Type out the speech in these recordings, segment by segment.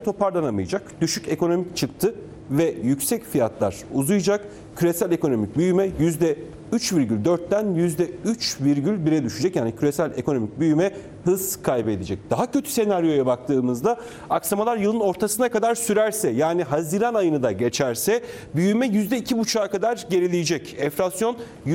toparlanamayacak. Düşük ekonomik çıktı ve yüksek fiyatlar uzayacak. Küresel ekonomik büyüme %3,4'ten %3,1'e düşecek. Yani küresel ekonomik büyüme hız kaybedecek. Daha kötü senaryoya baktığımızda aksamalar yılın ortasına kadar sürerse, yani Haziran ayını da geçerse büyüme %2,5'a kadar gerileyecek. Enflasyon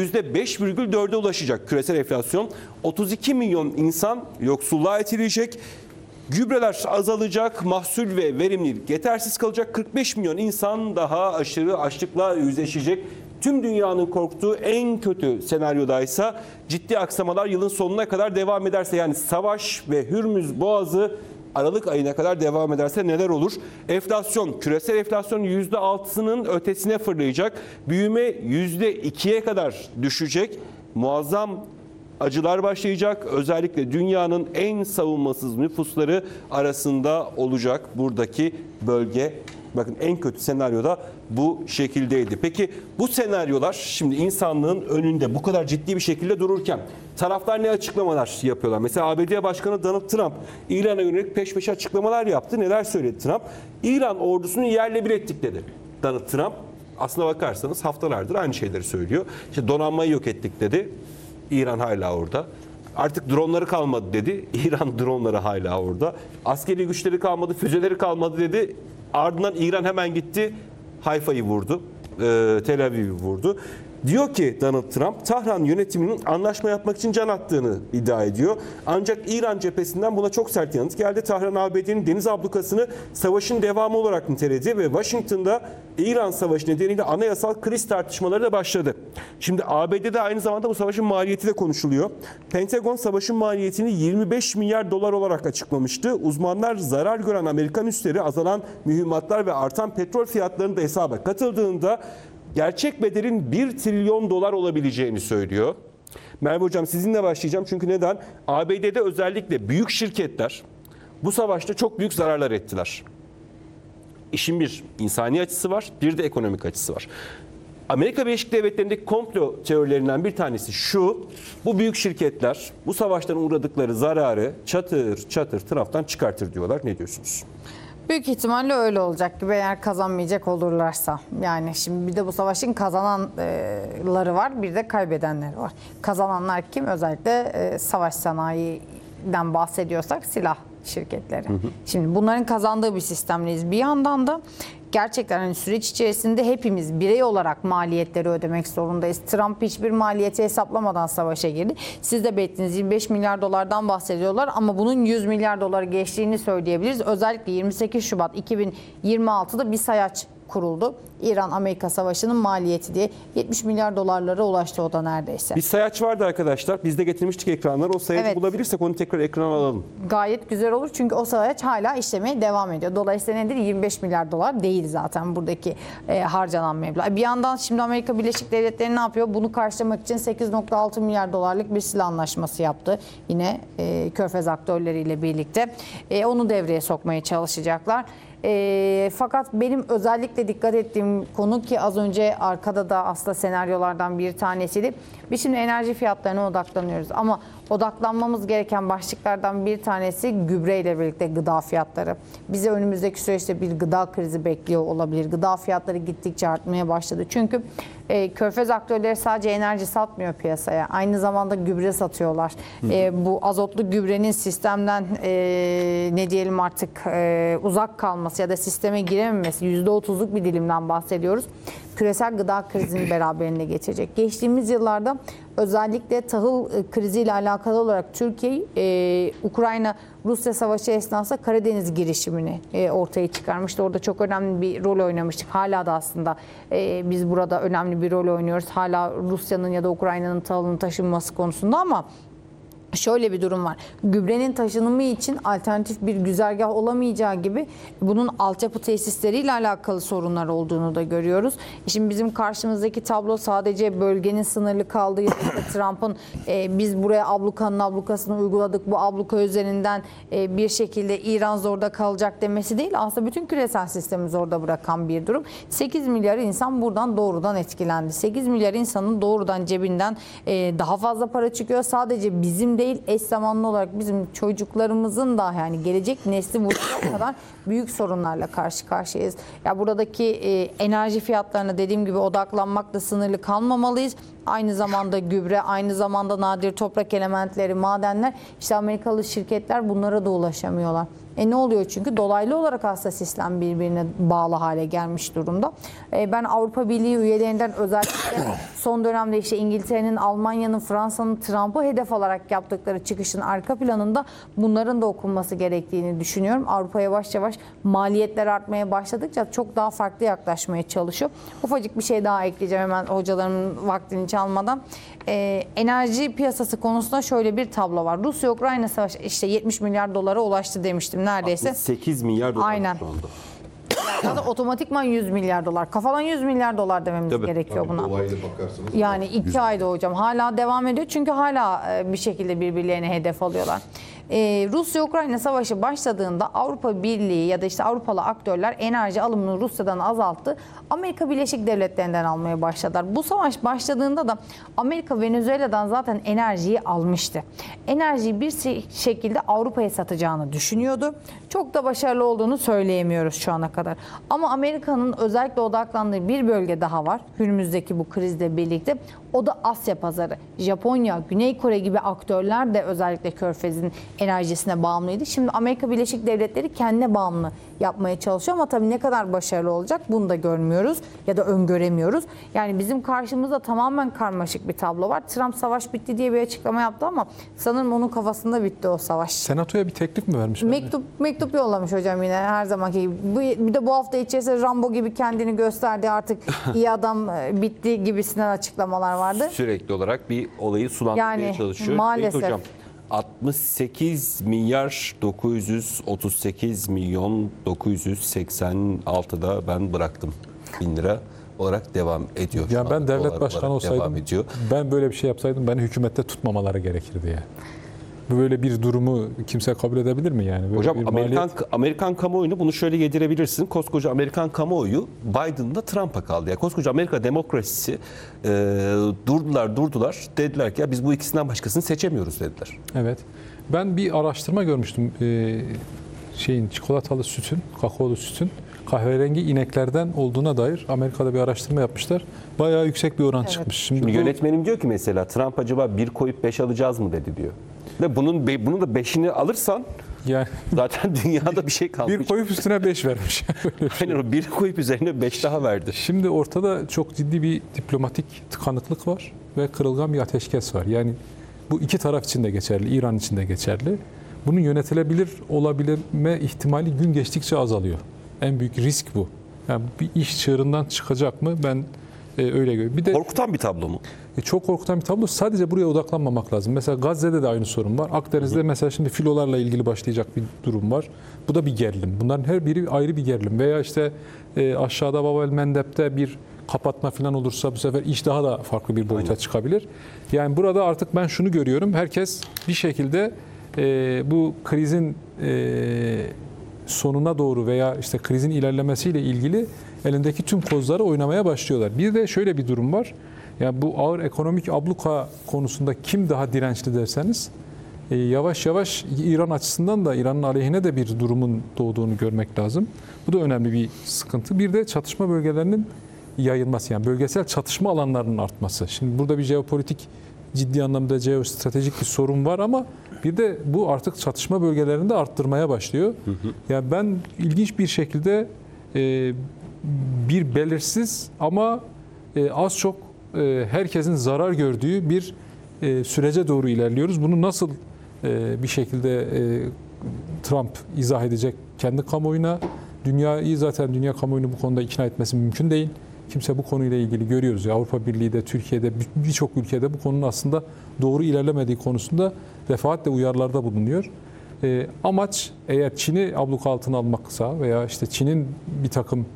%5,4'e ulaşacak. Küresel enflasyon 32 milyon insan yoksulluğa itilecek. Gübreler azalacak, mahsul ve verimlilik yetersiz kalacak. 45 milyon insan daha aşırı açlıkla yüzleşecek. Tüm dünyanın korktuğu en kötü senaryodaysa ciddi aksamalar yılın sonuna kadar devam ederse, yani savaş ve Hürmüz Boğazı Aralık ayına kadar devam ederse neler olur? Enflasyon, küresel enflasyon %6'sının ötesine fırlayacak. Büyüme %2'ye kadar düşecek. Muazzam acılar başlayacak. Özellikle dünyanın en savunmasız nüfusları arasında olacak buradaki bölge. Bakın en kötü senaryoda bu şekildeydi. Peki bu senaryolar şimdi insanlığın önünde bu kadar ciddi bir şekilde dururken taraflar ne açıklamalar yapıyorlar? Mesela ABD Başkanı Donald Trump İran'a yönelik peş peşe açıklamalar yaptı. Neler söyledi Trump? İran ordusunu yerle bir ettik dedi Donald Trump. Aslına bakarsanız haftalardır aynı şeyleri söylüyor. İşte donanmayı yok ettik dedi. İran hala orada. Artık dronları kalmadı dedi. İran dronları hala orada. Askeri güçleri kalmadı, füzeleri kalmadı dedi. Ardından İran hemen gitti. Hayfa'yı vurdu. Tel Aviv'i vurdu. Diyor ki Donald Trump, Tahran yönetiminin anlaşma yapmak için can attığını iddia ediyor. Ancak İran cephesinden buna çok sert yanıt geldi. Tahran ABD'nin deniz ablukasını savaşın devamı olarak niteledi ve Washington'da İran savaşı nedeniyle anayasal kriz tartışmaları da başladı. Şimdi ABD'de aynı zamanda bu savaşın maliyeti de konuşuluyor. Pentagon savaşın maliyetini 25 milyar dolar olarak açıklamıştı. Uzmanlar zarar gören Amerikan üsleri, azalan mühimmatlar ve artan petrol fiyatlarını da hesaba katıldığında gerçek bedelin 1 trilyon dolar olabileceğini söylüyor. Merve Hocam, sizinle başlayacağım. Çünkü neden? ABD'de özellikle büyük şirketler bu savaşta çok büyük zararlar ettiler. İşin bir insani açısı var, bir de ekonomik açısı var. Amerika Birleşik Devletleri'ndeki komplo teorilerinden bir tanesi şu: bu büyük şirketler bu savaştan uğradıkları zararı çatır çatır taraftan çıkartır diyorlar. Ne diyorsunuz? Büyük ihtimalle öyle olacak gibi, eğer kazanmayacak olurlarsa. Yani şimdi bir de bu savaşın kazananları var, bir de kaybedenleri var. Kazananlar kim? Özellikle savaş sanayiden bahsediyorsak silah şirketleri. Şimdi bunların kazandığı bir sistemdeyiz. Bir yandan da gerçekten hani süreç içerisinde hepimiz birey olarak maliyetleri ödemek zorundayız. Trump hiçbir maliyeti hesaplamadan savaşa girdi. Siz de belirttiniz, 25 milyar dolardan bahsediyorlar ama bunun 100 milyar doları geçtiğini söyleyebiliriz. Özellikle 28 Şubat 2026'da bir sayaç kuruldu. İran-Amerika Savaşı'nın maliyeti diye 70 milyar dolarlara ulaştı o da neredeyse. Bir sayaç vardı arkadaşlar. Biz de getirmiştik ekranlar. O sayacı bulabilirsek onu tekrar ekrana alalım. Gayet güzel olur çünkü o sayaç hala işlemeye devam ediyor. Dolayısıyla nedir? 25 milyar dolar değil zaten buradaki harcanan meblağ. Bir yandan şimdi Amerika Birleşik Devletleri ne yapıyor? Bunu karşılamak için 8,6 milyar dolarlık bir silah anlaşması yaptı. Yine Körfez aktörleriyle birlikte. Onu devreye sokmaya çalışacaklar. Fakat benim özellikle dikkat ettiğim konu, ki az önce arkada da aslında senaryolardan bir tanesiydi. Biz şimdi enerji fiyatlarına odaklanıyoruz ama odaklanmamız gereken başlıklardan bir tanesi gübreyle birlikte gıda fiyatları. Bize önümüzdeki süreçte bir gıda krizi bekliyor olabilir. Gıda fiyatları gittikçe artmaya başladı. Çünkü Körfez aktörleri sadece enerji satmıyor piyasaya. Aynı zamanda gübre satıyorlar. Bu azotlu gübrenin sistemden ne diyelim artık uzak kalması ya da sisteme girememesi, %30'luk bir dilimden bahsediyoruz. Küresel gıda krizini beraberinde getirecek. Geçtiğimiz yıllarda özellikle tahıl kriziyle alakalı olarak Türkiye, Ukrayna-Rusya savaşı esnasında Karadeniz girişimini ortaya çıkarmıştı. Orada çok önemli bir rol oynamıştık. Hala da aslında biz burada önemli bir rol oynuyoruz. Hala Rusya'nın ya da Ukrayna'nın tahılının taşınması konusunda, ama şöyle bir durum var. Gübrenin taşınımı için alternatif bir güzergah olamayacağı gibi bunun altyapı tesisleriyle alakalı sorunlar olduğunu da görüyoruz. Şimdi bizim karşımızdaki tablo sadece bölgenin sınırlı kaldığı ya da Trump'ın biz buraya ablukanın ablukasını uyguladık, bu abluka üzerinden bir şekilde İran zorda kalacak demesi değil. Aslında bütün küresel sistemi zorda bırakan bir durum. 8 milyar insan buradan doğrudan etkilendi. 8 milyar insanın doğrudan cebinden daha fazla para çıkıyor. Sadece bizim değil, değil, eş zamanlı olarak bizim çocuklarımızın da yani gelecek nesli vuracak kadar büyük sorunlarla karşı karşıyayız. Ya buradaki enerji fiyatlarına dediğim gibi odaklanmakla sınırlı kalmamalıyız. Aynı zamanda gübre, aynı zamanda nadir toprak elementleri, madenler, işte Amerikalı şirketler bunlara da ulaşamıyorlar. Ne oluyor çünkü dolaylı olarak aslında sistem birbirine bağlı hale gelmiş durumda. Ben Avrupa Birliği üyelerinden özellikle son dönemde işte İngiltere'nin, Almanya'nın, Fransa'nın Trump'ı hedef alarak yaptıkları çıkışın arka planında bunların da okunması gerektiğini düşünüyorum. Avrupa yavaş yavaş maliyetler artmaya başladıkça çok daha farklı yaklaşmaya çalışıyor. Ufacık bir şey daha ekleyeceğim hemen hocalarımın vaktini çalmadan. Enerji piyasası konusunda şöyle bir tablo var. Rusya-Ukrayna savaşı işte 70 milyar dolara ulaştı demiştim neredeyse. 8 milyar dolar Aynen. şu anda. Ya da otomatikman 100 milyar dolar. Kafadan 100 milyar dolar dememiz Tabii. gerekiyor buna. Dolaylı bakarsanız. Yani 2 ayda hocam hala devam ediyor çünkü hala bir şekilde birbirlerine hedef alıyorlar. Rusya-Ukrayna savaşı başladığında Avrupa Birliği ya da işte Avrupalı aktörler enerji alımını Rusya'dan azalttı. Amerika Birleşik Devletleri'nden almaya başladılar. Bu savaş başladığında da Amerika Venezuela'dan zaten enerjiyi almıştı. Enerjiyi bir şekilde Avrupa'ya satacağını düşünüyordu. Çok da başarılı olduğunu söyleyemiyoruz şu ana kadar. Ama Amerika'nın özellikle odaklandığı bir bölge daha var. Hürmüzdeki bu krizle birlikte. O da Asya pazarı. Japonya, Güney Kore gibi aktörler de özellikle Körfez'in enerjisine bağımlıydı. Şimdi Amerika Birleşik Devletleri kendine bağımlı yapmaya çalışıyor ama tabii ne kadar başarılı olacak bunu da görmüyoruz ya da öngöremiyoruz. Yani bizim karşımızda tamamen karmaşık bir tablo var. Trump savaş bitti diye bir açıklama yaptı ama sanırım onun kafasında bitti o savaş. Senatoya bir teklif mi vermiş? Mektup yollamış hocam yine her zamanki gibi. Bir de bu hafta içerisinde Rambo gibi kendini gösterdi artık iyi adam bitti gibisinden açıklamalar vardı. Sürekli olarak bir olayı sulandırmaya Yani çalışıyor. maalesef. Evet hocam. 68 milyar 938 milyon 986'da ben bıraktım 1000 lira olarak devam ediyor. Ya Şu ben anda devlet dolar başkanı olarak devam olsaydım, ediyor. ben böyle bir şey yapsaydım beni hükümette tutmamaları gerekirdi ya. Böyle bir durumu kimse kabul edebilir mi yani? Böyle Hocam bir Amerikan kamuoyunu bunu şöyle yedirebilirsin. Koskoca Amerikan kamuoyu Biden'da Trump'a kaldı. Ya koskoca Amerika demokrasisi durdular. Dediler ki ya biz bu ikisinden başkasını seçemiyoruz dediler. Evet. Ben bir araştırma görmüştüm. Çikolatalı sütün, kakaolu sütün kahverengi ineklerden olduğuna dair Amerika'da bir araştırma yapmışlar. Bayağı yüksek bir oran çıkmış. Şimdi yönetmenim diyor ki mesela Trump acaba 1 koyup 5 alacağız mı dedi diyor. Ve bunun da 5'ini alırsan yani zaten dünyada bir şey kalmıyor. bir koyup üstüne 5 vermiş. Aynen o 1 koyup üzerine 5 daha verdi. Şimdi ortada çok ciddi bir diplomatik tıkanıklık var ve kırılgan bir ateşkes var. Yani bu iki taraf için de geçerli, İran için de geçerli. Bunun yönetilebilir olabilme ihtimali gün geçtikçe azalıyor. En büyük risk bu. Yani bir iş çığırından çıkacak mı? Ben öyle görüyorum. Bir de Korkutan bir tablo mu? çok korkutan bir tablo. Sadece buraya odaklanmamak lazım. Mesela Gazze'de de aynı sorun var. Akdeniz'de mesela şimdi filolarla ilgili başlayacak bir durum var. Bu da bir gerilim. Bunların her biri ayrı bir gerilim. Veya işte aşağıda Bab el Mendeb'de bir kapatma falan olursa bu sefer iş daha da farklı bir boyuta çıkabilir. Yani burada artık ben şunu görüyorum. Herkes bir şekilde bu krizin sonuna doğru veya işte krizin ilerlemesiyle ilgili elindeki tüm kozları oynamaya başlıyorlar. Bir de şöyle bir durum var. Yani bu ağır ekonomik abluka konusunda kim daha dirençli derseniz yavaş yavaş İran açısından da İran'ın aleyhine de bir durumun doğduğunu görmek lazım. Bu da önemli bir sıkıntı. Bir de çatışma bölgelerinin yayılması, yani bölgesel çatışma alanlarının artması. Şimdi burada bir jeopolitik, ciddi anlamda jeostratejik bir sorun var ama bir de bu artık çatışma bölgelerinde arttırmaya başlıyor. Yani ben ilginç bir şekilde bir belirsiz ama az çok herkesin zarar gördüğü bir sürece doğru ilerliyoruz. Bunu nasıl bir şekilde Trump izah edecek kendi kamuoyuna? Dünya kamuoyunu bu konuda ikna etmesi mümkün değil. Kimse bu konuyla ilgili görüyoruz. Ya, Avrupa Birliği de, Türkiye'de, birçok ülkede bu konunun aslında doğru ilerlemediği konusunda defaatle uyarılarda bulunuyor. Amaç eğer Çin'i abluk altına almaksa veya işte Çin'in bir takım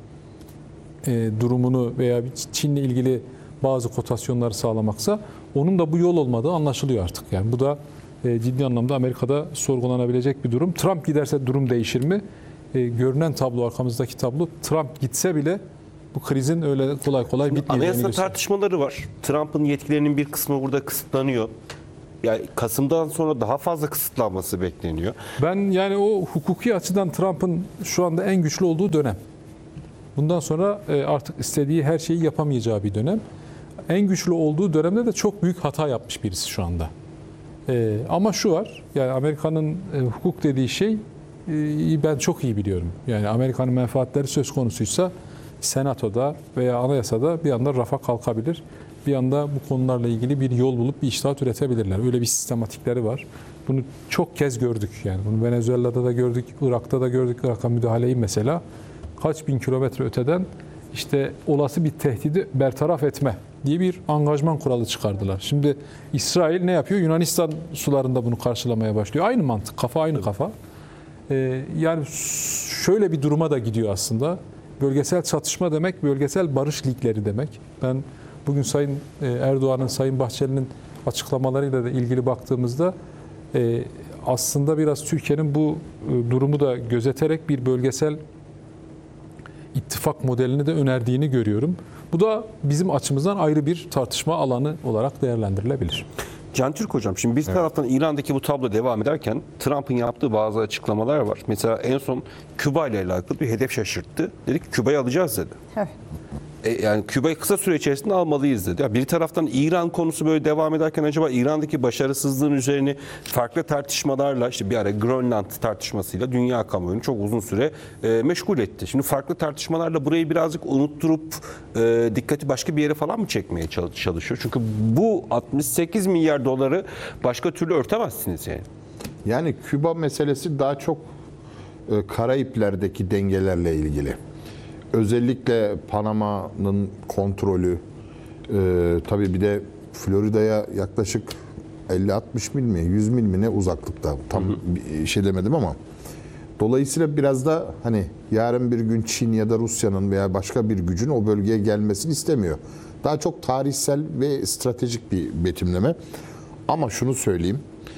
durumunu veya Çin'le ilgili bazı kotasyonları sağlamaksa onun da bu yol olmadığı anlaşılıyor artık. Yani bu da ciddi anlamda Amerika'da sorgulanabilecek bir durum. Trump giderse durum değişir mi? Görünen tablo, arkamızdaki tablo, Trump gitse bile bu krizin öyle kolay kolay bitmeyeceğini Anayasa gösteriyor. tartışmaları var. Trump'ın yetkilerinin bir kısmı burada kısıtlanıyor. yani Kasım'dan sonra daha fazla kısıtlanması bekleniyor. Ben yani o hukuki açıdan Trump'ın şu anda en güçlü olduğu dönem. Bundan sonra artık istediği her şeyi yapamayacağı bir dönem. En güçlü olduğu dönemde de çok büyük hata yapmış birisi şu anda. Ama şu var, yani Amerika'nın hukuk dediği şey ben çok iyi biliyorum. Yani Amerika'nın menfaatleri söz konusuysa senatoda veya anayasada bir anda rafa kalkabilir. Bir anda bu konularla ilgili bir yol bulup bir içtihat üretebilirler. Öyle bir sistematikleri var. Bunu çok kez gördük. Yani bunu Venezuela'da da gördük, Irak'ta da gördük. Irak'a müdahaleyi mesela kaç bin kilometre öteden işte olası bir tehdidi bertaraf etme diye bir angajman kuralı çıkardılar. Şimdi İsrail ne yapıyor? Yunanistan sularında bunu karşılamaya başlıyor. Aynı mantık, kafa aynı kafa. Yani şöyle bir duruma da gidiyor aslında. Bölgesel çatışma demek, bölgesel barış ligleri demek. Ben bugün Sayın Erdoğan'ın, Sayın Bahçeli'nin açıklamalarıyla da ilgili baktığımızda aslında biraz Türkiye'nin bu durumu da gözeterek bir bölgesel ittifak modelini de önerdiğini görüyorum. Bu da bizim açımızdan ayrı bir tartışma alanı olarak değerlendirilebilir. Can Türk hocam, şimdi bir taraftan İran'daki bu tablo devam ederken Trump'ın yaptığı bazı açıklamalar var. Mesela en son Küba ile alakalı bir hedef şaşırttı. Dedi ki Küba'yı alacağız dedi. Evet. Yani Küba'yı kısa süre içerisinde almalıyız dedi. Ya bir taraftan İran konusu böyle devam ederken acaba İran'daki başarısızlığın üzerine farklı tartışmalarla, işte bir ara Grönland tartışmasıyla dünya kamuoyunu çok uzun süre meşgul etti. Şimdi farklı tartışmalarla burayı birazcık unutturup dikkati başka bir yere falan mı çekmeye çalışıyor? Çünkü bu 68 milyar doları başka türlü örtemezsiniz yani. Yani Küba meselesi daha çok Karayipler'deki dengelerle ilgili. Özellikle Panama'nın kontrolü, tabii bir de Florida'ya yaklaşık 50-60 mil mi, 100 mil mi ne uzaklıkta, tam bir şey demedim ama dolayısıyla biraz da hani yarın bir gün Çin ya da Rusya'nın veya başka bir gücün o bölgeye gelmesini istemiyor. Daha çok tarihsel ve stratejik bir betimleme. Ama şunu söyleyeyim,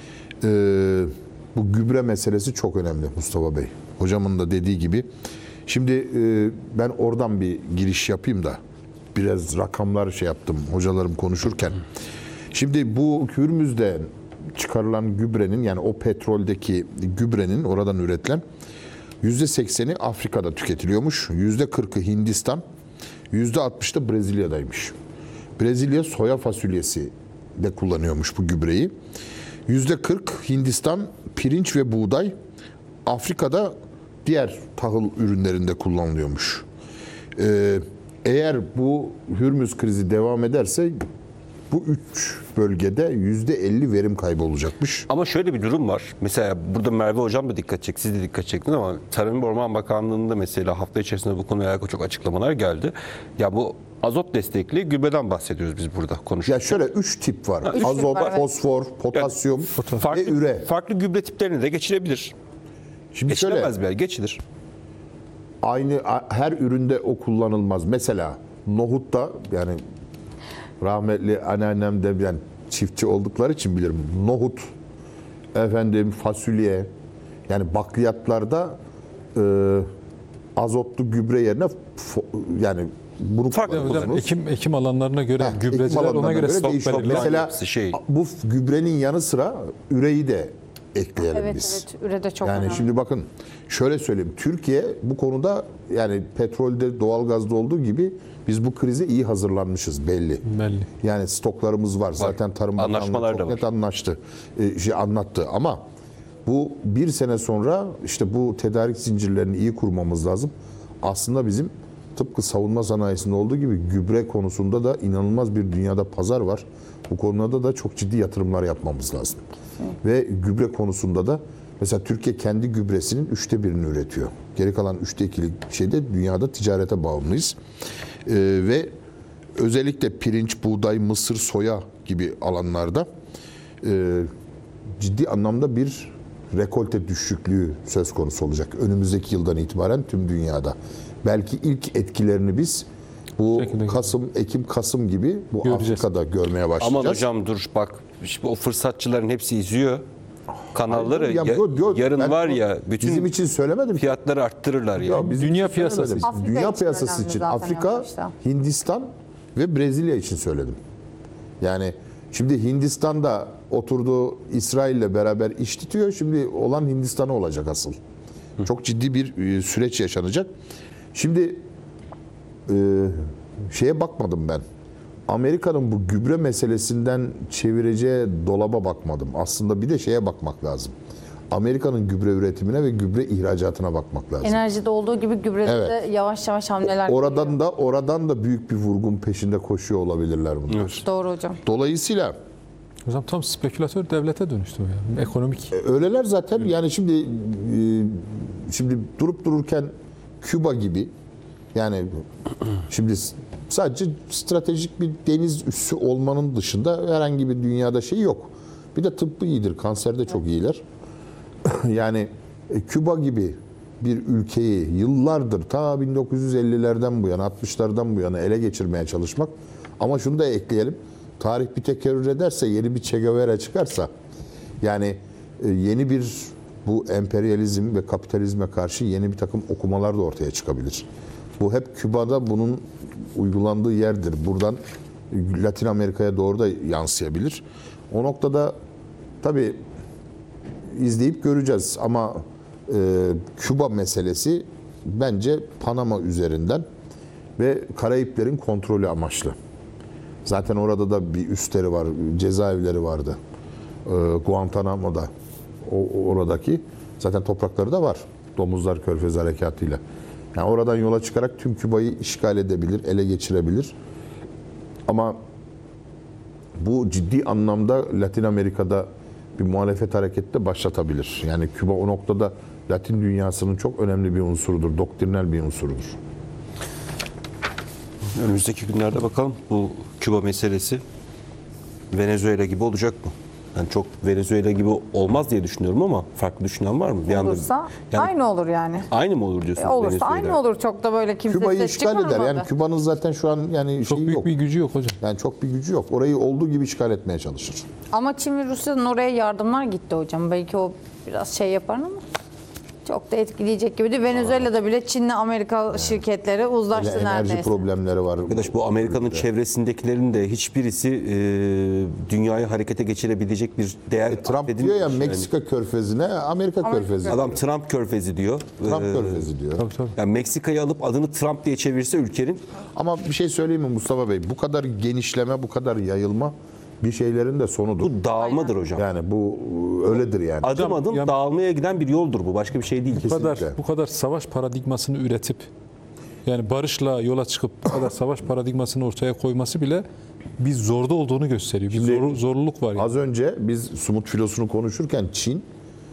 bu gübre meselesi çok önemli Mustafa Bey. Hocamın da dediği gibi. Şimdi ben oradan bir giriş yapayım da biraz rakamlar şey yaptım hocalarım konuşurken. Şimdi bu Hürmüz'de çıkarılan gübrenin, yani o petroldeki gübrenin oradan üretilen %80'i Afrika'da tüketiliyormuş. %40'ı Hindistan, %60'ı da Brezilya'daymış. Brezilya soya fasulyesi de kullanıyormuş bu gübreyi. %40 Hindistan pirinç ve buğday, Afrika'da diğer tahıl ürünlerinde kullanılıyormuş. Eğer bu Hürmüz krizi devam ederse bu 3 bölgede %50 verim kaybı olacakmış. Ama şöyle bir durum var. Mesela burada Merve Hocam da dikkat çekti, siz de dikkat çektiniz ama Tarım ve Orman Bakanlığı'nda mesela hafta içerisinde bu konuyla alakalı çok açıklamalar geldi. Ya bu azot destekli gübreden bahsediyoruz biz burada konuşurken. Ya şöyle 3 tip var. Üç tip Azot, var, evet. fosfor, potasyum ve üre. Farklı gübre tiplerine de geçilebilir. Şimdi şöyle Geçilemez bir yer, geçilir. aynı her üründe o kullanılmaz. Mesela nohutta, yani rahmetli anneannem de yani çiftçi oldukları için bilirim. Nohut, efendim fasulye, yani bakliyatlarda azotlu gübre yerine yani bunu Farklı kullanılır. Ekim alanlarına göre Ekim gübreciler alanlarına ona göre göre stok değişiyor. belirler. Mesela Şey. bu gübrenin yanı sıra üreyi de ekleyelim Evet, biz. evet. Ürede çok Yani önemli. şimdi bakın şöyle söyleyeyim. Türkiye bu konuda, yani petrolde, doğalgazda olduğu gibi biz bu krize iyi hazırlanmışız belli. Belli. Yani stoklarımız var. Zaten Tarım Bakanlığı Anlaşmalar da çok var. net anlattı. Ama bu bir sene sonra işte bu tedarik zincirlerini iyi kurmamız lazım. Aslında bizim tıpkı savunma sanayisinde olduğu gibi gübre konusunda da inanılmaz bir dünyada pazar var. Bu konuda da çok ciddi yatırımlar yapmamız lazım. Ve gübre konusunda da mesela Türkiye kendi gübresinin 1/3'ünü üretiyor. Geri kalan 2/3'lik şeyde dünyada ticarete bağımlıyız. Ve özellikle pirinç, buğday, mısır, soya gibi alanlarda ciddi anlamda bir rekolte düşüklüğü söz konusu olacak. Önümüzdeki yıldan itibaren tüm dünyada. Belki ilk etkilerini biz bu Şekilde Ekim-Kasım gibi bu göreceğiz. Afrika'da görmeye başlayacağız. Aman hocam dur bak, işte o fırsatçıların hepsi izliyor kanalları. Hayır, ya, Yarın ben var bunu ya bütün bizim için söylemedim. fiyatları arttırırlar ya. Ya bizim Dünya için piyasası söylemedim. için. Dünya Afrika için piyasası önemli için. zaten en Afrika, başta. Hindistan ve Brezilya için söyledim. Yani Şimdi Hindistan da oturdu İsrail'le beraber iş tutuyor. Şimdi olan Hindistan'a olacak asıl. Çok ciddi bir süreç yaşanacak. Şimdi şeye bakmadım ben. Amerika'nın bu gübre meselesinden çevireceği dolaba bakmadım. Aslında bir de şeye bakmak lazım. Amerika'nın gübre üretimine ve gübre ihracatına bakmak lazım. Enerjide olduğu gibi gübrede Evet. de yavaş yavaş hamleler geliyor. Oradan da büyük bir vurgun peşinde koşuyor olabilirler bunlar. Doğru hocam. Dolayısıyla Hocam tam spekülatör devlete dönüştü o yani. Ekonomik. öyleler zaten. Yani şimdi durup dururken Küba gibi, yani şimdi sadece stratejik bir deniz üssü olmanın dışında herhangi bir dünyada şey yok. Bir de tıbbı iyidir. Kanserde çok iyiler. Yani Küba gibi bir ülkeyi yıllardır, ta 1950'lerden bu yana, 60'lardan bu yana ele geçirmeye çalışmak. Ama şunu da ekleyelim. Tarih bir tekerrür ederse, yeni bir Che Guevara çıkarsa, yani yeni bir bu emperyalizm ve kapitalizme karşı yeni bir takım okumalar da ortaya çıkabilir. Bu hep Küba'da bunun uygulandığı yerdir. Buradan Latin Amerika'ya doğru da yansıyabilir. O noktada tabii izleyip göreceğiz ama Küba meselesi bence Panama üzerinden ve Karayiplerin kontrolü amaçlı. Zaten orada da bir üsleri var, cezaevleri vardı. Guantanamo'da oradaki zaten toprakları da var. Domuzlar Körfezi harekatıyla. Yani oradan yola çıkarak tüm Küba'yı işgal edebilir, ele geçirebilir. Ama bu ciddi anlamda Latin Amerika'da bir muhalefet hareketi de başlatabilir. Yani Küba o noktada Latin dünyasının çok önemli bir unsurudur, doktrinal bir unsurudur. Önümüzdeki günlerde bakalım bu Küba meselesi Venezuela gibi olacak mı? Yani çok Venezuela gibi olmaz diye düşünüyorum ama farklı düşünen var mı? Bir anda- Olursa yani aynı olur yani. aynı mı olur diyorsunuz? Olursa Venezuela? aynı olur. Çok da böyle kimse Küba'yı ses işgal eder. çıkarmadı. Yani Küba'nın zaten şu an yani Çok şeyi büyük yok. bir gücü yok hocam. Yani çok bir gücü yok. Orayı olduğu gibi işgal etmeye çalışır. Ama Çin ve Rusya'nın oraya yardımlar gitti hocam. Belki o biraz şey yapar ama çok da etkileyecek gibi değil. Venezuela'da bile Çin'le Amerika şirketleri uzlaştı Enerji neredeyse. problemleri var. Arkadaş bu Amerika'nın çevresindekilerin de hiçbirisi dünyayı harekete geçirebilecek bir değer Trump atfedilmemiş diyor ya yani. Meksika körfezine Amerika körfezi. Adam Trump körfezi diyor. Trump körfezi diyor. Tabii tabii. Yani Meksika'yı alıp adını Trump diye çevirse ülkenin Ama bir şey söyleyeyim mi Mustafa Bey? Bu kadar genişleme, bu kadar yayılma bir şeylerin de sonudur. bu dağılmadır hocam. Yani bu öyledir yani. Adım adım ya- dağılmaya giden bir yoldur bu. Başka bir şey değil. Kesinlikle. Bu kadar savaş paradigmasını üretip yani barışla yola çıkıp bu kadar savaş paradigmasını ortaya koyması bile bir zorda olduğunu gösteriyor. Bir zorluluk var yani. Az önce biz Sumut filosunu konuşurken Çin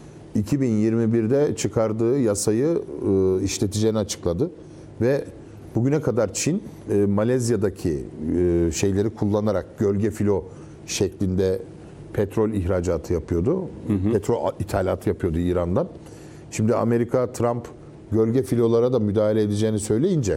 2021'de çıkardığı yasayı işleteceğini açıkladı ve bugüne kadar Çin Malezya'daki şeyleri kullanarak gölge filo şeklinde petrol ihracatı yapıyordu. Petrol ithalatı yapıyordu İran'dan. Şimdi Amerika Trump gölge filolara da müdahale edeceğini söyleyince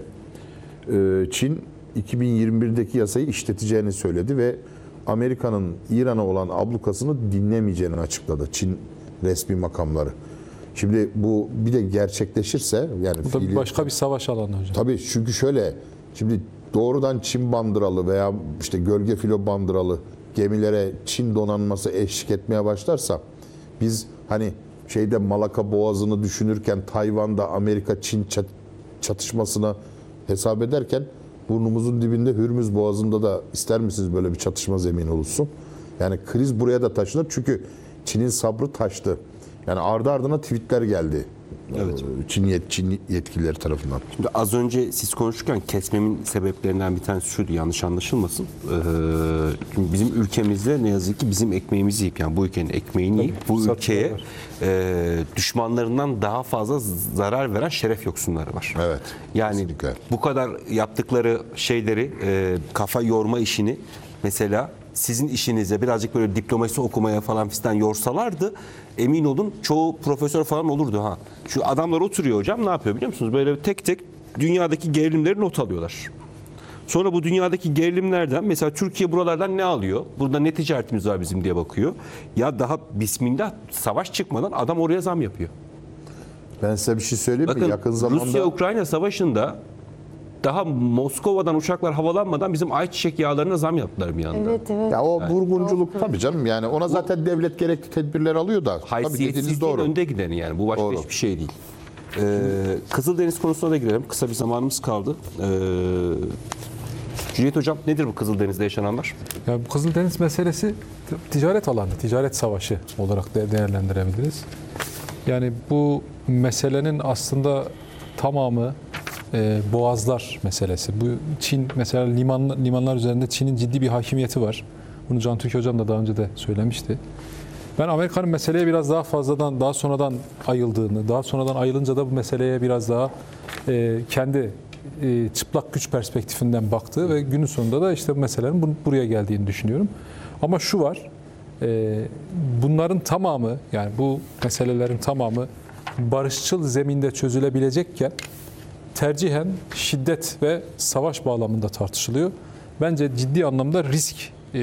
Çin 2021'deki yasayı işleteceğini söyledi ve Amerika'nın İran'a olan ablukasını dinlemeyeceğini açıkladı Çin resmi makamları. Şimdi bu bir de gerçekleşirse yani Bu da fiili- başka bir savaş alanı hocam. Tabii çünkü şöyle, şimdi doğrudan Çin bandıralı veya işte gölge filo bandıralı gemilere Çin donanması eşlik etmeye başlarsa biz hani şeyde Malaka Boğazı'nı düşünürken Tayvan'da Amerika-Çin çatışmasına hesap ederken burnumuzun dibinde Hürmüz Boğazı'nda da ister misiniz böyle bir çatışma zemini oluşsun? Yani kriz buraya da taşınır çünkü Çin'in sabrı taştı. Yani ardı ardına tweetler geldi. Evet. Çin yetkilileri tarafından. Şimdi az önce siz konuşurken kesmemin sebeplerinden bir tanesi şuydu, yanlış anlaşılmasın. Şimdi bizim ülkemizde ne yazık ki bizim ekmeğimizi yiyip, yani bu ülkenin ekmeğini yiyip bu ülkeye düşmanlarından daha fazla zarar veren şeref yoksunları var. Evet, Yani kesinlikle. bu kadar yaptıkları şeyleri, kafa yorma işini mesela sizin işinize birazcık böyle diplomasi okumaya falan fistan yorsalardı, emin olun çoğu profesör falan olurdu ha. Şu adamlar oturuyor hocam, ne yapıyor biliyor musunuz? Böyle tek tek dünyadaki gerilimleri not alıyorlar. Sonra bu dünyadaki gerilimlerden mesela Türkiye buralardan ne alıyor? Burada ne ticaretimiz var bizim diye bakıyor. Ya daha bismillah savaş çıkmadan adam oraya zam yapıyor. Ben size bir şey söyleyeyim mi? Bakın Yakın zamanda Rusya-Ukrayna savaşında daha Moskova'dan uçaklar havalanmadan bizim ayçiçek yağlarına zam yaptılar bir anda. Evet evet. Ya o vurgunculuk tabii canım, yani ona zaten devlet gerekli tedbirler alıyor da. Tabii dediğiniz Haysiyetsizliğin doğru. önde gideni yani. Bu başka Doğru. hiçbir şey değil. Kızıldeniz konusuna da girelim. Kısa bir zamanımız kaldı. Cüneyt Hocam, nedir bu Kızıldeniz'de yaşananlar? Ya bu Kızıldeniz meselesi ticaret alanı, ticaret savaşı olarak değerlendirebiliriz. Yani bu meselenin aslında tamamı boğazlar meselesi. Bu Çin mesela limanlar üzerinde Çin'in ciddi bir hakimiyeti var. Bunu Can Türk Hocam da daha önce de söylemişti. Ben Amerika'nın meseleye biraz daha fazladan, daha sonradan ayıldığını, daha sonradan ayılınca da bu meseleye biraz daha kendi çıplak güç perspektifinden baktığı ve günün sonunda da işte bu meselelerin buraya geldiğini düşünüyorum. Ama şu var, bunların tamamı, yani bu meselelerin tamamı barışçıl zeminde çözülebilecekken tercihen şiddet ve savaş bağlamında tartışılıyor. Bence ciddi anlamda risk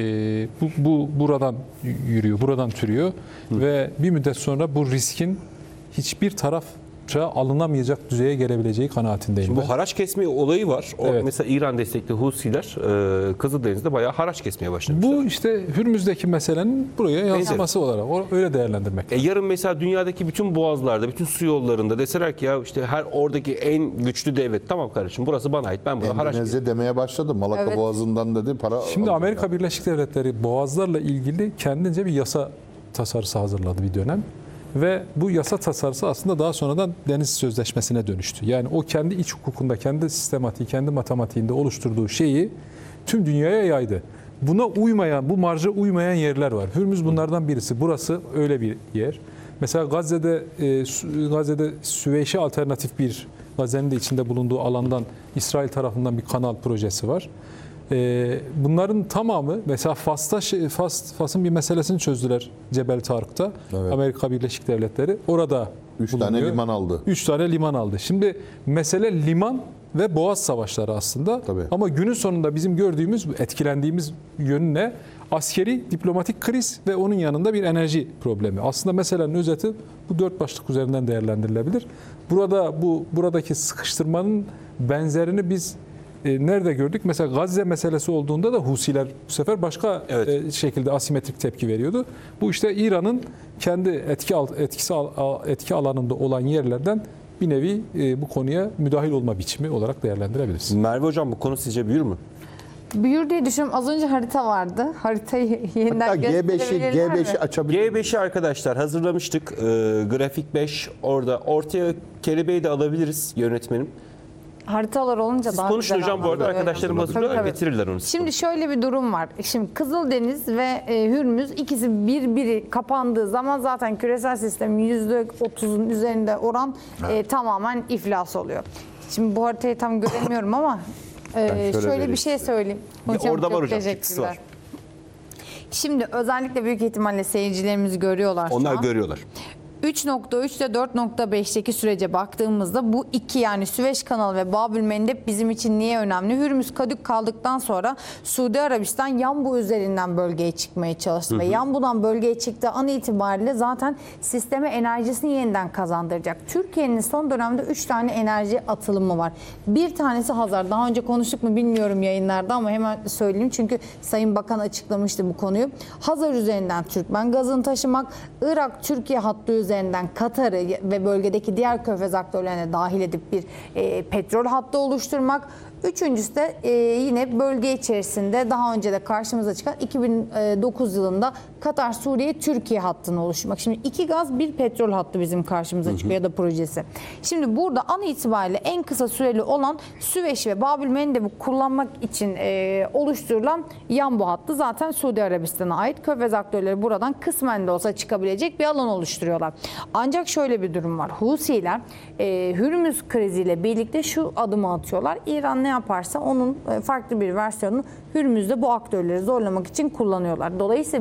bu buradan yürüyor, buradan türüyor ve bir müddet sonra bu riskin hiçbir tarafça alınamayacak düzeye gelebileceği kanaatindeyim. Şimdi ben. bu haraç kesme olayı var. Evet. Mesela İran destekli Husiler Kızıldeniz'de bayağı haraç kesmeye başladı. Bu işte Hürmüz'deki meselenin buraya yansıması olarak öyle değerlendirmek. Yarın mesela dünyadaki bütün boğazlarda, bütün su yollarında deseler ki ya işte her oradaki en güçlü devlet, tamam kardeşim burası bana ait, ben burada haraç keseyim. Endonezya demeye başladı. Malaka Evet. Boğazı'ndan dedi para. Şimdi Amerika Birleşik Devletleri boğazlarla ilgili kendince bir yasa tasarısı hazırladı bir dönem. Ve bu yasa tasarısı aslında daha sonradan Deniz Sözleşmesi'ne dönüştü. Yani o kendi iç hukukunda, kendi sistematiği, kendi matematiğinde oluşturduğu şeyi tüm dünyaya yaydı. Buna uymayan, bu marja uymayan yerler var. Hürmüz bunlardan birisi. Burası öyle bir yer. Mesela Gazze'de Süveyş'e alternatif bir, Gazze'nin de içinde bulunduğu alandan İsrail tarafından bir kanal projesi var. Bunların tamamı mesela Fas'ın bir meselesini çözdüler Cebel Tarık'ta. Evet. Amerika Birleşik Devletleri orada 3 bulunuyor. tane liman aldı. 3 tane liman aldı. Şimdi mesele liman ve boğaz savaşları aslında. Tabii. Ama günün sonunda bizim gördüğümüz, etkilendiğimiz yönü ne? Askeri, diplomatik kriz ve onun yanında bir enerji problemi. Aslında meselenin özeti bu 4 başlık üzerinden değerlendirilebilir. Buradaki sıkıştırmanın benzerini biz nerede gördük? Mesela Gazze meselesi olduğunda da Husiler bu sefer başka şekilde asimetrik tepki veriyordu. Bu işte İran'ın kendi etki alanında olan yerlerden bir nevi bu konuya müdahil olma biçimi olarak değerlendirebiliriz. Merve Hocam, bu konu sizce büyür mü? Büyür diye düşünüyorum. Az önce harita vardı. Haritayı yeniden Hatta gösterebilirler mi? G5'i açabilir. G5'i arkadaşlar hazırlamıştık. Grafik 5 orada. Ortaya kelebeği de alabiliriz yönetmenim. Haritalar olunca Siz daha konuşun güzel hocam, bu arada anlatılıyor. arkadaşlarım Tabii, hazırlıyorlar, tabii. getirirler onu size. Şimdi şöyle bir durum var. Şimdi Kızıldeniz ve Hürmüz ikisi birbiri kapandığı zaman zaten küresel sistemin %30'un üzerinde oran tamamen iflas oluyor. Şimdi bu haritayı tam göremiyorum ama şöyle bir şey söyleyeyim. Hocam, orada var çok hocam, teşekkürler. çıktısı var. Şimdi özellikle büyük ihtimalle seyircilerimiz görüyorlar şu Onlar an. görüyorlar. 3.3 ile 4.5'teki sürece baktığımızda bu iki, yani Süveyş kanalı ve Babülmendeb bizim için niye önemli? Hürmüz kadük kaldıktan sonra Suudi Arabistan Yanbu üzerinden bölgeye çıkmaya çalıştı ve Yanbu'dan bölgeye çıktığı an itibariyle zaten sisteme enerjisini yeniden kazandıracak. Türkiye'nin son dönemde 3 tane enerji atılımı var. Bir tanesi Hazar. Daha önce konuştuk mu bilmiyorum yayınlarda ama hemen söyleyeyim çünkü Sayın Bakan açıklamıştı bu konuyu. Hazar üzerinden Türkmen gazını taşımak, Irak-Türkiye hattı üzerinden Katar'ı ve bölgedeki diğer körfez aktörlerine dahil edip bir petrol hattı oluşturmak. Üçüncüsü de yine bölge içerisinde daha önce de karşımıza çıkan 2009 yılında Katar-Suriye-Türkiye hattını oluşturmak. Şimdi 2 gaz 1 petrol hattı bizim karşımıza çıkıyor ya da projesi. Şimdi burada an itibariyle en kısa süreli olan Süveyş ve Babülmendeb'i kullanmak için oluşturulan Yanbu hattı zaten Suudi Arabistan'a ait. Körfez aktörleri buradan kısmen de olsa çıkabilecek bir alan oluşturuyorlar. Ancak şöyle bir durum var. Husiler Hürmüz kriziyle birlikte şu adımı atıyorlar. İran ne yaparsa onun farklı bir versiyonunu Hürmüz'de bu aktörleri zorlamak için kullanıyorlar. Dolayısıyla biz bugün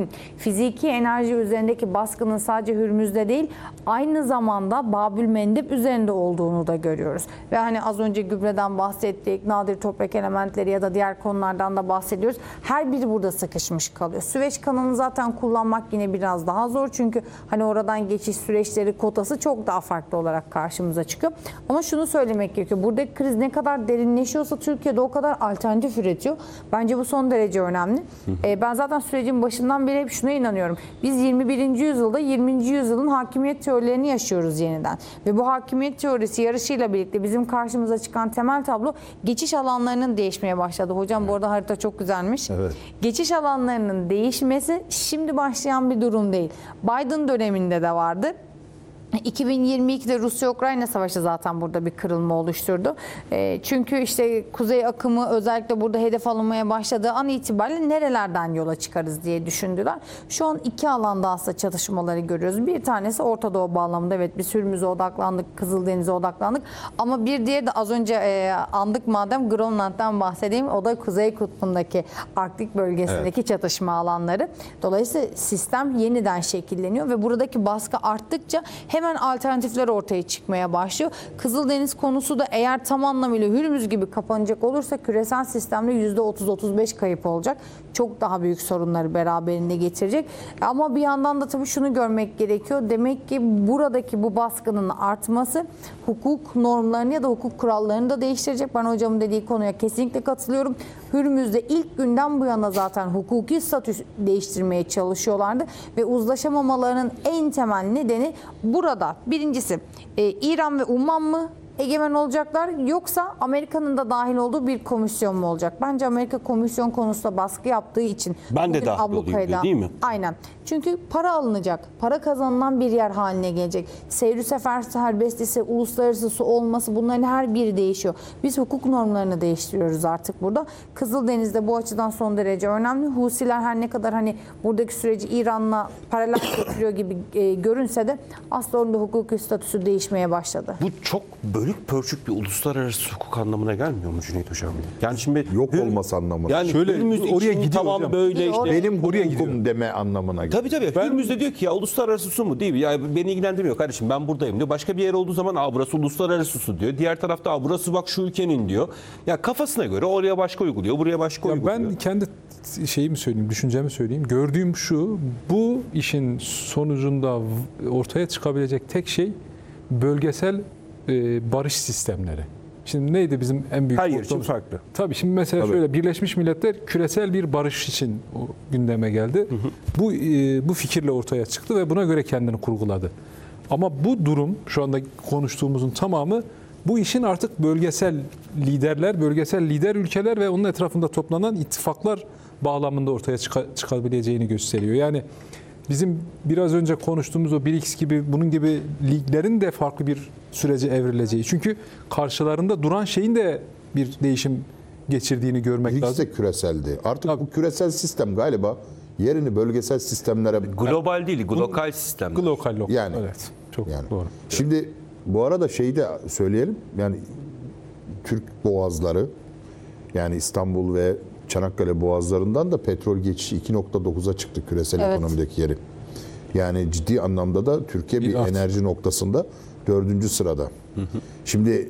fiziki enerji üzerindeki baskının sadece Hürmüz'de değil, aynı zamanda Babülmendeb üzerinde olduğunu da görüyoruz. Ve hani az önce gübreden bahsettik, nadir toprak elementleri ya da diğer konulardan da bahsediyoruz. Her biri burada sıkışmış kalıyor. Süveyş kanalını zaten kullanmak yine biraz daha zor. Çünkü hani oradan geçiş süreçleri, kotası çok daha farklı olarak karşımıza çıkıyor. Ama şunu söylemek gerekiyor. Buradaki kriz ne kadar derinleşiyorsa Türkiye'de o kadar alternatif üretiyor. Bence bu son derece önemli. Ben zaten sürecin başından beri hep şuna inanıyorum. Biz 21. yüzyılda 20. yüzyılın hakimiyet teorilerini yaşıyoruz yeniden. Ve bu hakimiyet teorisi yarışıyla birlikte bizim karşımıza çıkan temel tablo geçiş alanlarının değişmeye başladı. Hocam bu arada harita çok güzelmiş. Evet. Geçiş alanlarının değişmesi şimdi başlayan bir durum değil. Biden döneminde de vardı. 2022'de Rusya-Ukrayna savaşı zaten burada bir kırılma oluşturdu. Çünkü işte kuzey akımı özellikle burada hedef alınmaya başladığı an itibariyle nerelerden yola çıkarız diye düşündüler. Şu an iki alanda aslında çatışmaları görüyoruz. Bir tanesi Orta Doğu bağlamında. Evet, biz Hürmüz'e odaklandık, Kızıldeniz'e odaklandık. Ama bir diğeri de az önce andık madem, Grönland'dan bahsedeyim. O da Kuzey Kutbu'ndaki Arktik bölgesindeki çatışma alanları. Dolayısıyla sistem yeniden şekilleniyor ve buradaki baskı arttıkça hemen alternatifler ortaya çıkmaya başlıyor. Kızıldeniz konusu da eğer tam anlamıyla Hürmüz gibi kapanacak olursa küresel sistemde %30-35 kayıp olacak. Çok daha büyük sorunları beraberinde getirecek. Ama bir yandan da tabii şunu görmek gerekiyor. Demek ki buradaki bu baskının artması hukuk normlarını ya da hukuk kurallarını da değiştirecek. Ben hocamın dediği konuya kesinlikle katılıyorum. Hürmüz'de ilk günden bu yana zaten hukuki statü değiştirmeye çalışıyorlardı ve uzlaşamamalarının en temel nedeni burada. Birincisi İran ve Umman mı egemen olacaklar, yoksa Amerika'nın da dahil olduğu bir komisyon mu olacak? Bence Amerika komisyon konusunda baskı yaptığı için Ben de bugün dahil olayım ablukayda- diyor, değil mi? Aynen. Çünkü para alınacak. Para kazanılan bir yer haline gelecek. Seyri sefer serbestisi, uluslararası su olması, bunların her biri değişiyor. Biz hukuk normlarını değiştiriyoruz artık burada. Kızıldeniz'de bu açıdan son derece önemli. Husiler her ne kadar hani buradaki süreci İran'la paralel getiriyor gibi görünse de aslında orada hukuki statüsü değişmeye başladı. Bu çok bölük pörçük bir uluslararası hukuk anlamına gelmiyor mu Cüneyt Hocam? Yani şimdi Yok olması anlamına. Yani Şöyle, Hürmüz oraya için gidiyor tamam hocam. böyle işte. Benim oraya hukukum deme anlamına geliyor. Tabii. Hürmüz de diyor ki ya uluslararası su mu değil mi? Ya beni ilgilendirmiyor kardeşim, ben buradayım diyor. Başka bir yer olduğu zaman burası uluslararası su diyor. Diğer tarafta burası bak şu ülkenin diyor. Ya kafasına göre oraya başka uyguluyor, buraya başka Ya uyguluyor. ben kendi şeyimi söyleyeyim, düşüncemi söyleyeyim. Gördüğüm şu, bu işin sonucunda ortaya çıkabilecek tek şey bölgesel barış sistemleri. Şimdi neydi bizim en büyük Her yer için korktuğumuz? farklı. Tabii şimdi mesela şöyle, Birleşmiş Milletler küresel bir barış için o gündeme geldi. Bu fikirle ortaya çıktı ve buna göre kendini kurguladı. Ama bu durum, şu anda konuştuğumuzun tamamı bu işin artık bölgesel liderler, bölgesel lider ülkeler ve onun etrafında toplanan ittifaklar bağlamında ortaya çıkabileceğini gösteriyor. Yani bizim biraz önce konuştuğumuz o BRICS gibi, bunun gibi liglerin de farklı bir sürece evrileceği. Çünkü karşılarında duran şeyin de bir değişim geçirdiğini görmek BRICS lazım. de küreseldi. Artık bu küresel sistem galiba yerini bölgesel sistemlere... Global değil, lokal sistem. Lokal. Yani. Evet. Çok Yani. doğru. Şimdi bu arada şeyi de söyleyelim. Yani Türk boğazları, yani İstanbul ve Çanakkale boğazlarından da petrol geçişi 2.9'a çıktı küresel ekonomideki yeri. Yani ciddi anlamda da Türkiye bir enerji noktasında 4. sırada. Şimdi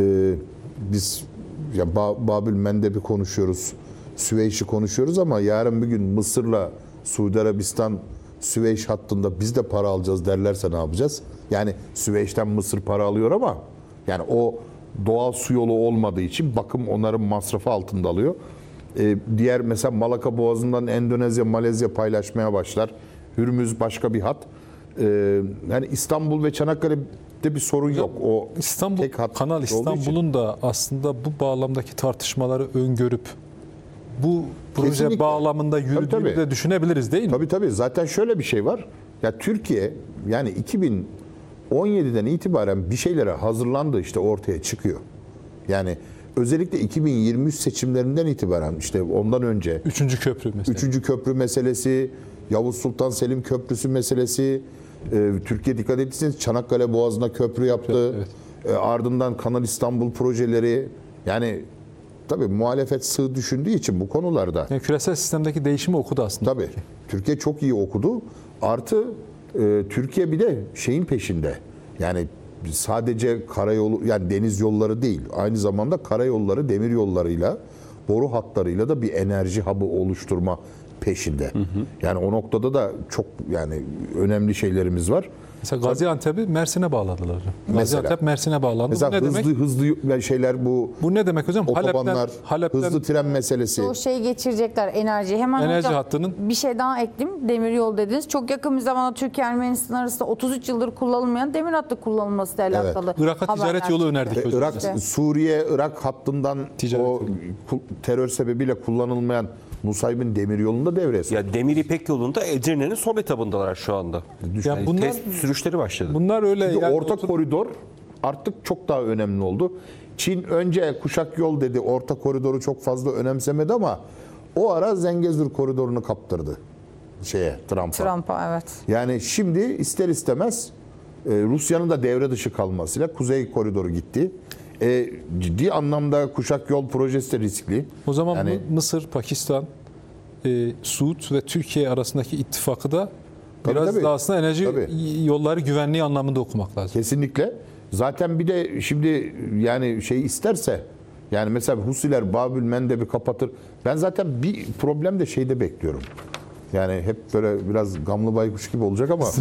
biz ya Babülmendeb'i konuşuyoruz, Süveyş'i konuşuyoruz ama yarın bir gün Mısır'la Suudi Arabistan Süveyş hattında biz de para alacağız derlerse ne yapacağız? Yani Süveyş'ten Mısır para alıyor ama yani o doğal su yolu olmadığı için bakım onarım masrafı altında alıyor. Diğer mesela Malaka Boğazı'ndan Endonezya, Malezya paylaşmaya başlar. Hürmüz başka bir hat. Yani İstanbul ve Çanakkale'de bir sorun yok. O İstanbul, tek hat Kanal olduğu için. İstanbul'un da aslında bu bağlamdaki tartışmaları öngörüp bu proje Kesinlikle. bağlamında yürüdüğünü Tabii. de düşünebiliriz değil mi? Tabii. Zaten şöyle bir şey var. Ya Türkiye yani 2017'den itibaren bir şeylere hazırlandı, işte ortaya çıkıyor. Yani özellikle 2023 seçimlerinden itibaren, işte ondan önce Üçüncü köprü mesela. 3. köprü meselesi, Yavuz Sultan Selim Köprüsü meselesi, Türkiye dikkat etseniz Çanakkale Boğazı'na köprü yaptı. Evet. Ardından Kanal İstanbul projeleri, yani tabii muhalefet sığ düşündüğü için bu konularda. Yani küresel sistemdeki değişimi okudu aslında. Tabii. Türkiye çok iyi okudu. Artı Türkiye bir de şeyin peşinde. Yani sadece karayolu, yani deniz yolları değil. Aynı zamanda karayolları, demir yollarıyla, boru hatlarıyla da bir enerji hub'ı oluşturma peşinde. Yani o noktada da çok yani önemli şeylerimiz var. Mesela Gaziantep'i Mersin'e bağladılar. Mesela. Gaziantep Mersin'e bağlandı. Mesela Bu ne demek? hızlı şeyler bu Bu ne demek hocam? otobanlar, Halep'ten hızlı tren meselesi. O şeyi geçirecekler enerjiyi. Hemen Enerji hocam, hattının- bir şey daha ekleyeyim. Demiryol dediniz. Çok yakın bir zamanda Türkiye-Ermenistan arasında 33 yıldır kullanılmayan demir hattı kullanılması ile alakalı. Irak'a ticaret haberler yolu çıktı. önerdik hocam. Irak, İşte. Suriye-Irak hattından Ticaret o terör sebebiyle kullanılmayan Nusaybin demiryolunda devreye soktu. Ya Demir İpek yolunda Edirne'nin son etabındalar şu anda. Ya Yani bunlar- test sürüşleri başladı. Bunlar öyle Çünkü yani orta koridor artık çok daha önemli oldu. Çin önce kuşak yol dedi, orta koridoru çok fazla önemsemedi ama o ara Zengezur koridorunu kaptırdı Trump'a. Trump'a evet. Yani şimdi ister istemez Rusya'nın da devre dışı kalmasıyla Kuzey Koridoru gitti. Ciddi anlamda kuşak yol projesi de riskli. O zaman Yani- Mısır, Pakistan, Suud ve Türkiye arasındaki ittifakı da Tabii, biraz tabii. da aslında enerji Tabii. yolları güvenliği anlamında okumak lazım. Kesinlikle. Zaten bir de şimdi yani şey isterse yani mesela Husiler Babül Mendeb'i kapatır. Ben zaten bir problem de şeyde bekliyorum. Yani hep böyle biraz gamlı baykuş gibi olacak ama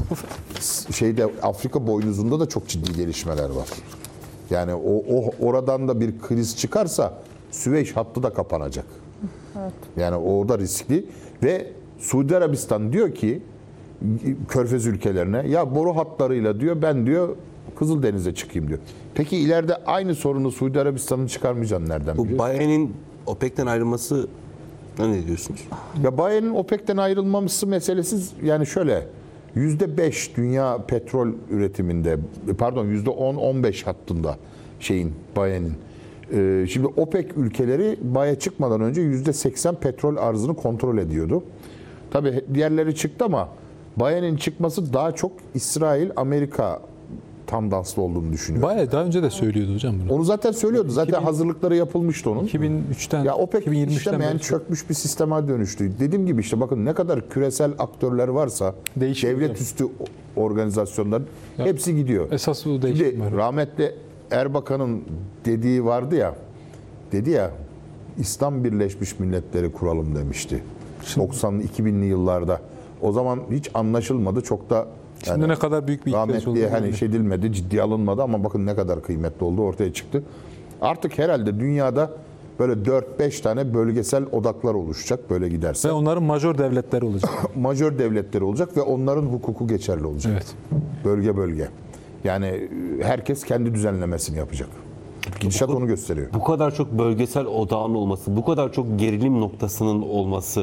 Afrika boynuzunda da çok ciddi gelişmeler var. Yani oradan da bir kriz çıkarsa Süveyş hattı da kapanacak. Evet. Yani o da riskli ve Suudi Arabistan diyor ki Körfez ülkelerine ya boru hatlarıyla diyor ben diyor Kızıldeniz'e çıkayım diyor. Peki ileride aynı sorunu Suudi Arabistan'ın çıkarmayacağını nereden Bu biliyor? Bayern'in OPEC'ten ayrılması ne diyorsunuz? Ya Bayern'in OPEC'ten ayrılmaması meselesi yani şöyle %5 dünya petrol üretiminde pardon %10-15 hattında Bayern'in. Şimdi OPEC ülkeleri Bay'a çıkmadan önce %80 petrol arzını kontrol ediyordu. Tabii diğerleri çıktı ama Bayern'in çıkması daha çok İsrail, Amerika tam danslı olduğunu düşünüyor. Bayağı daha önce de söylüyordu hocam bunu. Onu zaten söylüyordu. Zaten hazırlıkları yapılmıştı onun. 2003'ten, Ya OPEC 2023'ten işlemeyen beri çökmüş bir sisteme dönüştü. Dediğim gibi işte bakın ne kadar küresel aktörler varsa Değişiyor devlet hocam. üstü organizasyonların Ya, hepsi gidiyor. esas bu değişim Şimdi var. rahmetli Erbakan'ın dediği vardı ya, dedi ya İslam Birleşmiş Milletleri kuralım demişti. 90'lı 2000'li yıllarda. O zaman hiç anlaşılmadı. Çok da Şimdi ne kadar büyük bir ihtiyaç rahmetliye olduğunu hani gördük. edilmedi, ciddiye alınmadı ama bakın ne kadar kıymetli oldu ortaya çıktı. Artık herhalde dünyada böyle 4-5 tane bölgesel odaklar oluşacak böyle giderse. Ve onların majör devletleri olacak. Majör devletleri olacak ve onların hukuku geçerli olacak. Evet. Bölge bölge. Yani herkes kendi düzenlemesini yapacak. Gidişat onu gösteriyor. Bu kadar çok bölgesel odağın olması, bu kadar çok gerilim noktasının olması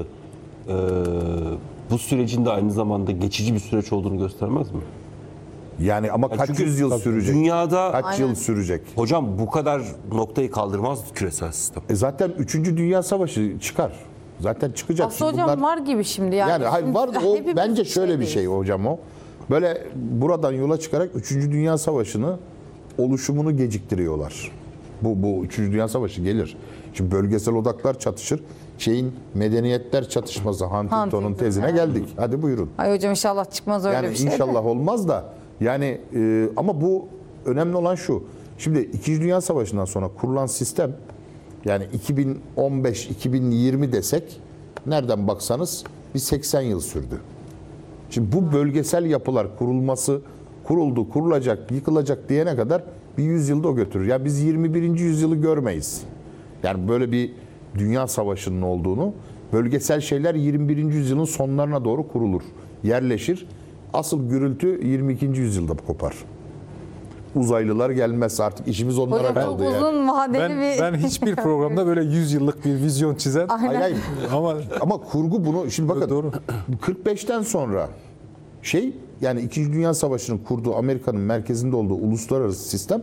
bu sürecin de aynı zamanda geçici bir süreç olduğunu göstermez mi? Yani ama kaç Çünkü yüzyıl sürecek? Dünyada Kaç yıl sürecek? hocam bu kadar noktayı kaldırmaz küresel sistem. Zaten 3. Dünya Savaşı çıkar. Zaten çıkacak. Aslında Şimdi hocam var gibi şimdi yani. Yani hayır Şimdi var o hepimiz bence şöyle bir şeydeyiz. şey hocam o. Böyle buradan yola çıkarak 3. Dünya Savaşı'nı oluşumunu geciktiriyorlar. Bu 3. Dünya Savaşı gelir. Şimdi bölgesel odaklar çatışır. Medeniyetler çatışması Huntington'un Huntington, tezine evet. geldik. Hadi buyurun. Ay hocam inşallah çıkmaz öyle Yani bir şey. inşallah olmaz da yani ama bu önemli olan şu. Şimdi 2. Dünya Savaşı'ndan sonra kurulan sistem yani 2015-2020 desek nereden baksanız bir 80 yıl sürdü. Şimdi bu bölgesel yapılar kuruldu, kurulacak, yıkılacak diyene kadar bir yüzyılda o götürür. Yani biz 21. yüzyılı görmeyiz. Yani böyle bir dünya savaşının olduğunu, bölgesel şeyler 21. yüzyılın sonlarına doğru kurulur, yerleşir. Asıl gürültü 22. yüzyılda kopar. Uzaylılar gelmez artık işimiz onlara Hocam çok kaldı yani. uzun vadeli bir... Ben hiçbir programda böyle 100 yıllık bir vizyon çizen Hayır, hayır. ama Kurgu bunu şimdi bakın Doğru. 45'ten sonra yani 2. Dünya Savaşı'nın kurduğu Amerika'nın merkezinde olduğu uluslararası sistem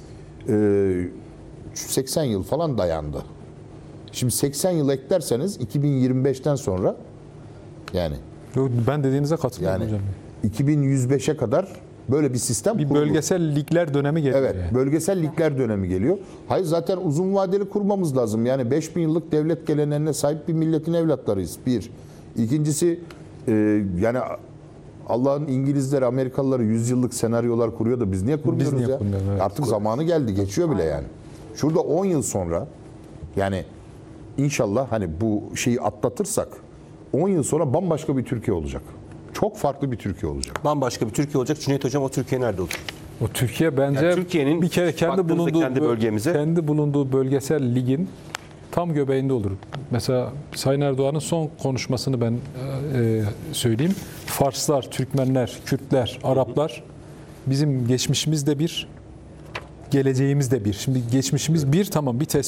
80 yıl falan dayandı. Şimdi 80 yıl eklerseniz 2025'ten sonra yani ben dediğinize katılıyorum hocam. 2105'e kadar böyle bir sistem Bir kuruldu. bölgesel ligler dönemi geliyor. Evet, yani. bölgesel ligler dönemi geliyor. Hayır zaten uzun vadeli kurmamız lazım. Yani 5000 yıllık devlet geleneğine sahip bir milletin evlatlarıyız. Bir. İkincisi Yani Allah'ın İngilizler, Amerikalılar 100 yıllık senaryolar kuruyor da biz niye kurmuyoruz niye ya? kurmuyoruz, evet. Artık zamanı geldi, geçiyor bile yani. Şurada 10 yıl sonra yani inşallah hani bu şeyi atlatırsak 10 yıl sonra bambaşka bir Türkiye olacak. Çok farklı bir Türkiye olacak. Bambaşka bir Türkiye olacak. Cüneyt Hocam, o Türkiye nerede olur? O Türkiye bence Yani Türkiye'nin bir kere baktığınızda kendi bölgemize- kendi bulunduğu bölgesel ligin tam göbeğinde olur. Mesela Sayın Erdoğan'ın son konuşmasını ben söyleyeyim. Farslar, Türkmenler, Kürtler, Araplar bizim geçmişimiz de bir, geleceğimiz de bir. Şimdi geçmişimiz bir, tamam, bir tespit.